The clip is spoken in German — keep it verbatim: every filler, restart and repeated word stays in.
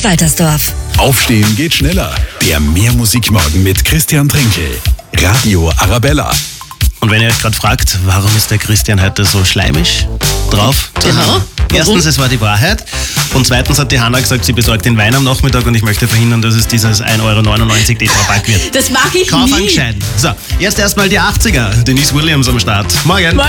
Waltersdorf. Aufstehen geht schneller. Der Mehrmusikmorgen mit Christian Trinkel. Radio Arabella. Und wenn ihr euch gerade fragt, warum ist der Christian heute so schleimig drauf? Genau. Erstens, es war die Wahrheit. Und zweitens hat die Hanna gesagt, sie besorgt den Wein am Nachmittag und ich möchte verhindern, dass es dieses ein Euro neunundneunzig Tetrapack wird. Das mag ich Kauf nie. angescheiden. So, jetzt erstmal die achtziger. Denise Williams am Start. Morgen. Morgen.